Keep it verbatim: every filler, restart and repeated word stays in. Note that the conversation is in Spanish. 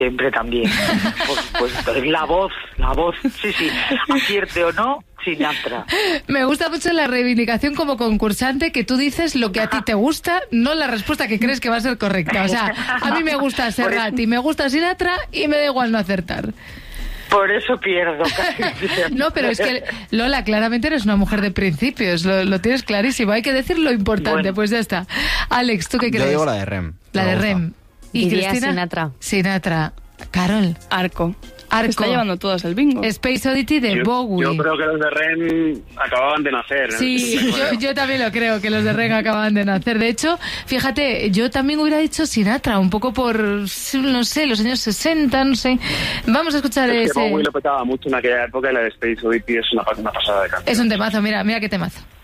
Siempre también, por supuesto. Es la voz, la voz, sí, sí, acierte o no, Sinatra. Me gusta mucho la reivindicación como concursante, que tú dices lo que a ti te gusta, no la respuesta que crees que va a ser correcta. O sea, a mí me gusta Serrat y me gusta Sinatra y me da igual no acertar. Por eso pierdo casi siempre. No, pero es que, Lola, claramente eres una mujer de principios, lo, lo tienes clarísimo. Hay que decir lo importante, bueno. Pues ya está. Alex, ¿tú qué crees? Yo digo la de Rem. La de Rem. ¿Y Diría Cristina? Sinatra. Sinatra. Carol. Arco. Arco. Está llevando todos el bingo. Space Oddity de yo, Bowie. Yo creo que los de Rem acababan de nacer. Sí, yo, yo también lo creo, que los de Rem acababan de nacer. De hecho, fíjate, yo también hubiera dicho Sinatra, un poco por, no sé, los años sesenta, no sé. Vamos a escuchar es ese... Que Bowie lo petaba mucho en aquella época y la de Space Oddity es una, una pasada de canción. Es un temazo, mira, mira qué temazo.